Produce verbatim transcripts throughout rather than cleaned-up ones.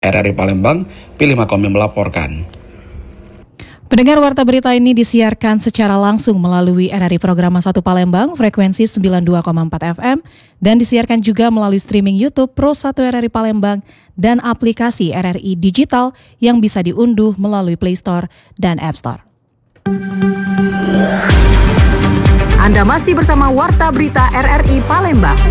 R R I Palembang, Pilih Makom yang melaporkan. Pendengar, warta berita ini disiarkan secara langsung melalui R R I Programa satu Palembang, frekuensi sembilan puluh dua koma empat F M, dan disiarkan juga melalui streaming YouTube Pro satu R R I Palembang dan aplikasi R R I Digital yang bisa diunduh melalui Play Store dan App Store. Anda masih bersama Warta Berita R R I Palembang.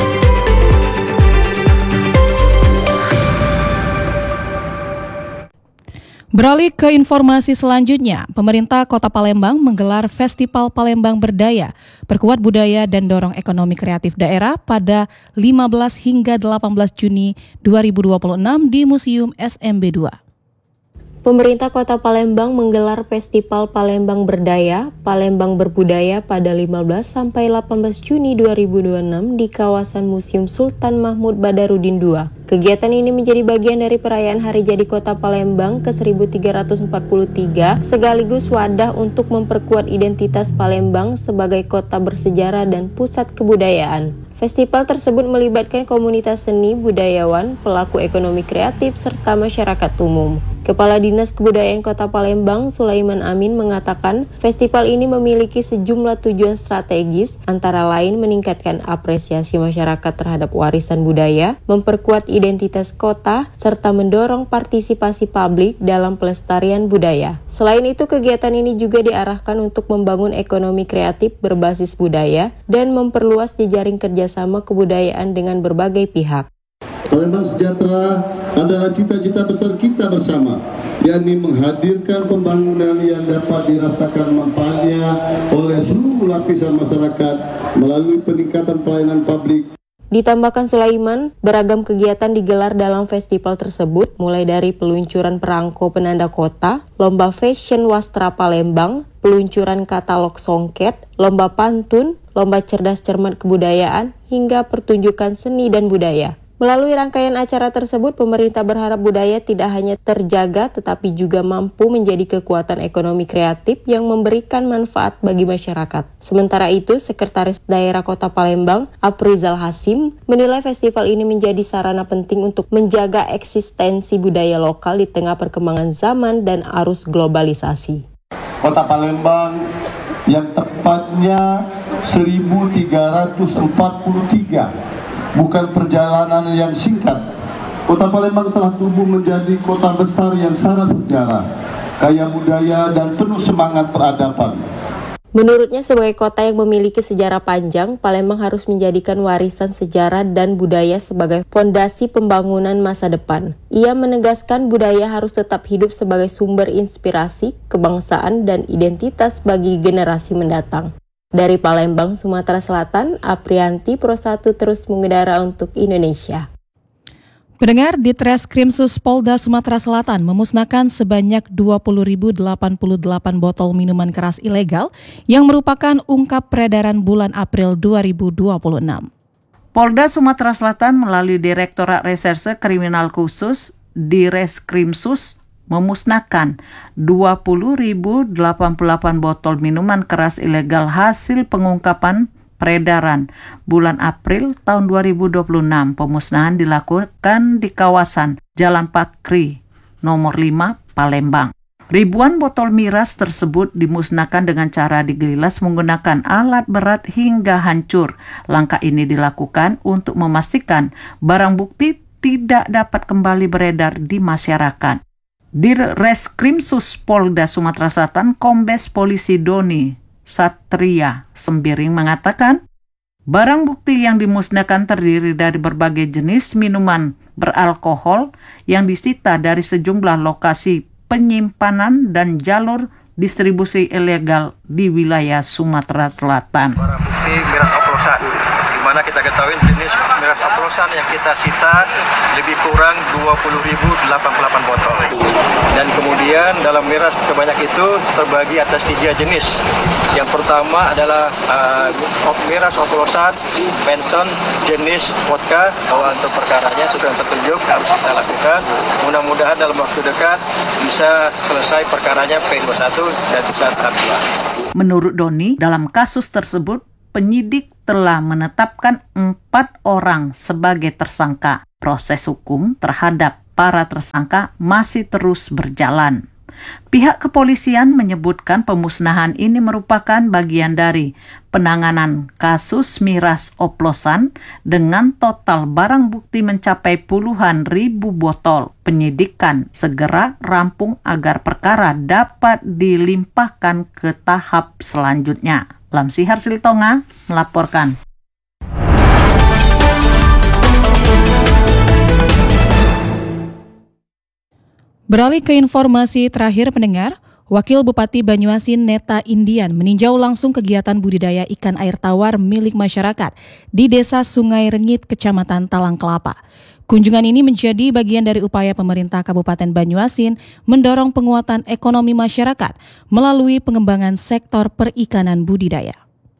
Beralih ke informasi selanjutnya, pemerintah Kota Palembang menggelar Festival Palembang Berdaya, Perkuat Budaya dan Dorong Ekonomi Kreatif Daerah pada lima belas hingga delapan belas Juni dua ribu dua puluh enam di Museum S M B dua. Pemerintah Kota Palembang menggelar Festival Palembang Berdaya, Palembang Berbudaya pada lima belas sampai delapan belas Juni dua ribu dua puluh enam di kawasan Museum Sultan Mahmud Badarudin kedua. Kegiatan ini menjadi bagian dari perayaan Hari Jadi Kota Palembang ke seribu tiga ratus empat puluh tiga, sekaligus wadah untuk memperkuat identitas Palembang sebagai kota bersejarah dan pusat kebudayaan. Festival tersebut melibatkan komunitas seni, budayawan, pelaku ekonomi kreatif, serta masyarakat umum. Kepala Dinas Kebudayaan Kota Palembang, Sulaiman Amin, mengatakan festival ini memiliki sejumlah tujuan strategis, antara lain meningkatkan apresiasi masyarakat terhadap warisan budaya, memperkuat identitas kota, serta mendorong partisipasi publik dalam pelestarian budaya. Selain itu, kegiatan ini juga diarahkan untuk membangun ekonomi kreatif berbasis budaya dan memperluas jejaring kerjasama kebudayaan dengan berbagai pihak. Palembang sejahtera adalah cita-cita besar kita bersama, yakni menghadirkan pembangunan yang dapat dirasakan manfaatnya oleh seluruh lapisan masyarakat melalui peningkatan pelayanan publik. Ditambahkan Sulaiman, beragam kegiatan digelar dalam festival tersebut, mulai dari peluncuran perangko penanda kota, lomba fashion wastra Palembang, peluncuran katalog songket, lomba pantun, lomba cerdas cermat kebudayaan, hingga pertunjukan seni dan budaya. Melalui rangkaian acara tersebut, pemerintah berharap budaya tidak hanya terjaga tetapi juga mampu menjadi kekuatan ekonomi kreatif yang memberikan manfaat bagi masyarakat. Sementara itu, Sekretaris Daerah Kota Palembang, Aprizal Hasim, menilai festival ini menjadi sarana penting untuk menjaga eksistensi budaya lokal di tengah perkembangan zaman dan arus globalisasi. Kota Palembang yang tepatnya seribu tiga ratus empat puluh tiga. Bukan perjalanan yang singkat. Kota Palembang telah tumbuh menjadi kota besar yang syarat sejarah, kaya budaya, dan penuh semangat peradaban. Menurutnya, sebagai kota yang memiliki sejarah panjang, Palembang harus menjadikan warisan sejarah dan budaya sebagai fondasi pembangunan masa depan. Ia menegaskan budaya harus tetap hidup sebagai sumber inspirasi, kebangsaan, dan identitas bagi generasi mendatang. Dari Palembang, Sumatera Selatan, Aprianti Pro satu terus mengudara untuk Indonesia. Pendengar, Ditreskrimsus Polda Sumatera Selatan memusnahkan sebanyak dua puluh ribu delapan puluh delapan botol minuman keras ilegal yang merupakan ungkap peredaran bulan April dua ribu dua puluh enam. Polda Sumatera Selatan melalui Direktorat Reserse Kriminal Khusus Direskrimsus memusnahkan dua puluh ribu delapan puluh delapan botol minuman keras ilegal hasil pengungkapan peredaran bulan April tahun dua ribu dua puluh enam. Pemusnahan dilakukan di kawasan Jalan Pakri nomor lima, Palembang. Ribuan botol miras tersebut dimusnahkan dengan cara digilas menggunakan alat berat hingga hancur. Langkah ini dilakukan untuk memastikan barang bukti tidak dapat kembali beredar di masyarakat. Direskrimsus Polda Sumatera Selatan Kombes Polisi Doni Satria Sembiring mengatakan, barang bukti yang dimusnahkan terdiri dari berbagai jenis minuman beralkohol yang disita dari sejumlah lokasi penyimpanan dan jalur distribusi ilegal di wilayah Sumatera Selatan. Barang bukti miras oplosan, di mana kita ketahui jenis miras oplosan yang kita sita lebih kurang dua puluh ribu delapan puluh delapan botol. Dan kemudian dalam miras sebanyak itu terbagi atas tiga jenis. Yang pertama adalah uh, miras oplosan Benson jenis vodka. Bahwa untuk perkaranya sudah tertunjuk harus kita lakukan. Mudah-mudahan dalam waktu dekat bisa selesai perkaranya P dua puluh satu dan tahap dua. Menurut Doni, dalam kasus tersebut penyidik telah menetapkan empat orang sebagai tersangka. Proses hukum terhadap para tersangka masih terus berjalan. Pihak kepolisian menyebutkan pemusnahan ini merupakan bagian dari penanganan kasus miras oplosan dengan total barang bukti mencapai puluhan ribu botol. Penyidikan segera rampung agar perkara dapat dilimpahkan ke tahap selanjutnya. Lamsihar Siltonga melaporkan. Beralih ke informasi terakhir pendengar, Wakil Bupati Banyuasin Neta Indian meninjau langsung kegiatan budidaya ikan air tawar milik masyarakat di Desa Sungai Rengit, Kecamatan Talang Kelapa. Kunjungan ini menjadi bagian dari upaya pemerintah Kabupaten Banyuasin mendorong penguatan ekonomi masyarakat melalui pengembangan sektor perikanan budidaya.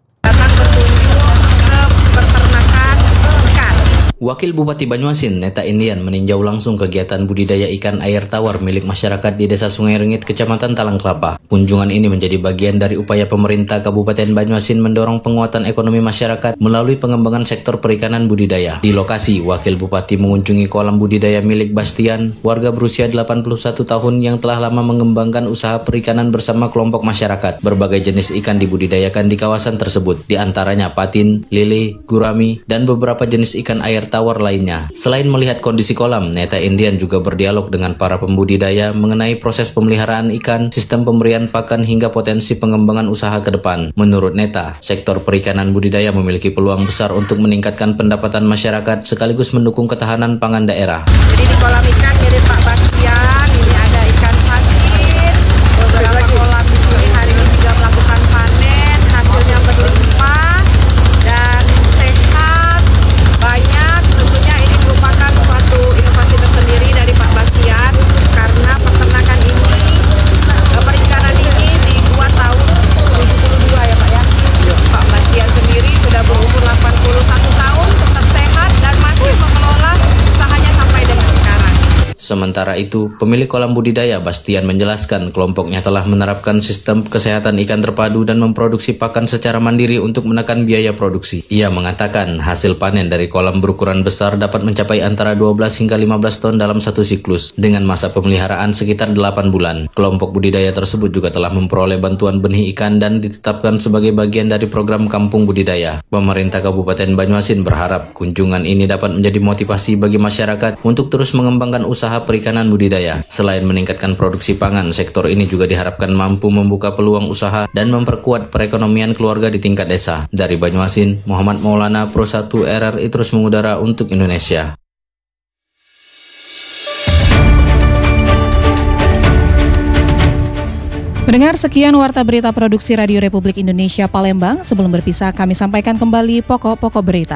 Wakil Bupati Banyuasin, Neta Indian, meninjau langsung kegiatan budidaya ikan air tawar milik masyarakat di Desa Sungai Rengit, Kecamatan Talang Kelapa. Kunjungan ini menjadi bagian dari upaya pemerintah Kabupaten Banyuasin mendorong penguatan ekonomi masyarakat melalui pengembangan sektor perikanan budidaya. Di lokasi, Wakil Bupati mengunjungi kolam budidaya milik Bastian, warga berusia delapan puluh satu tahun yang telah lama mengembangkan usaha perikanan bersama kelompok masyarakat. Berbagai jenis ikan dibudidayakan di kawasan tersebut, di antaranya patin, lele, gurami, dan beberapa jenis ikan air tawar lainnya. Selain melihat kondisi kolam, Neta Indian juga berdialog dengan para pembudidaya mengenai proses pemeliharaan ikan, sistem pemberian pakan hingga potensi pengembangan usaha ke depan. Menurut Neta, sektor perikanan budidaya memiliki peluang besar untuk meningkatkan pendapatan masyarakat sekaligus mendukung ketahanan pangan daerah. Jadi di kolam ikan milik Pak Bastian ini ada ikan patin, beberapa kolam di sini hari ini juga melakukan panen, hasilnya berlimpah dan sehat, banyak. Tentunya ini merupakan suatu inovasi tersendiri dari Pak Bastian karena peternakan ini, perikanan ini dibuat tahun tujuh puluh dua ya Pak ya. Pak Bastian sendiri sudah berumur delapan puluh satu tahun, tetap sehat dan masih mengelola usahanya sampai dengan sekarang. Sementara itu, pemilik kolam budidaya Bastian menjelaskan kelompoknya telah menerapkan sistem kesehatan ikan terpadu dan memproduksi pakan secara mandiri untuk menekan biaya produksi. Ia mengatakan hasil panen dari kolam berukuran besar dapat mencapai antara dua belas hingga lima belas ton dalam satu siklus dengan masa pemeliharaan sekitar delapan bulan. Kelompok budidaya tersebut juga telah memperoleh bantuan benih ikan dan ditetapkan sebagai bagian dari program Kampung Budidaya. Pemerintah Kabupaten Banyuasin berharap kunjungan ini dapat menjadi motivasi bagi masyarakat untuk terus mengembangkan usaha perikanan budidaya. Selain meningkatkan produksi pangan, sektor ini juga diharapkan mampu membuka peluang usaha dan memperkuat perekonomian keluarga di tingkat desa. Dari Banyuasin, Muhammad Maulana, Pro satu R R I terus mengudara untuk Indonesia. Pendengar, sekian Warta Berita Produksi Radio Republik Indonesia Palembang. Sebelum berpisah, kami sampaikan kembali pokok-pokok berita.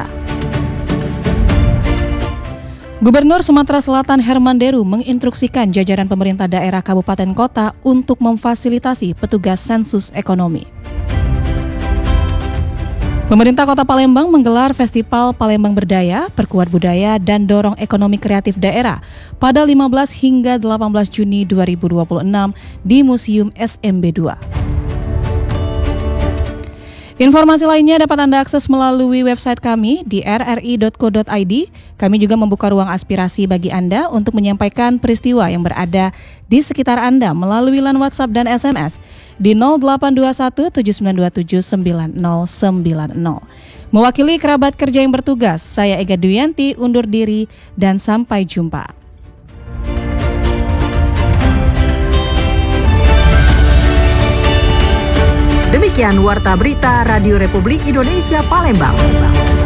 Gubernur Sumatera Selatan Herman Deru menginstruksikan jajaran pemerintah daerah kabupaten kota untuk memfasilitasi petugas sensus ekonomi. Pemerintah Kota Palembang menggelar Festival Palembang Berdaya, Perkuat Budaya dan Dorong Ekonomi Kreatif Daerah pada lima belas hingga delapan belas Juni dua ribu dua puluh enam di Museum S M B dua. Informasi lainnya dapat Anda akses melalui website kami di r r i dot co dot i d. Kami juga membuka ruang aspirasi bagi Anda untuk menyampaikan peristiwa yang berada di sekitar Anda melalui line WhatsApp dan S M S di nol delapan dua satu tujuh sembilan dua tujuh sembilan nol sembilan nol. Mewakili kerabat kerja yang bertugas, saya Ega Duyanti undur diri dan sampai jumpa. Demikian Warta Berita Radio Republik Indonesia Palembang.